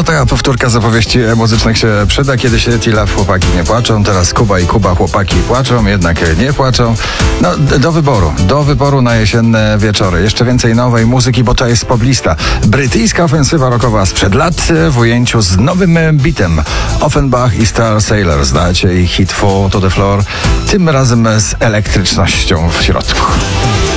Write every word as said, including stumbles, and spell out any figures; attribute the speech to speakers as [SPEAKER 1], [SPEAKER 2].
[SPEAKER 1] No taka powtórka z opowieści muzycznych się przyda. Kiedyś T-Love chłopaki nie płaczą, teraz Kuba i Kuba chłopaki płaczą, jednak nie płaczą. No do wyboru, do wyboru na jesienne wieczory. Jeszcze więcej nowej muzyki, bo to jest poblista. Brytyjska ofensywa rockowa sprzed lat w ujęciu z nowym bitem. Offenbach i Star Sailor, znacie ich hit Fall to the Floor, tym razem z elektrycznością w środku.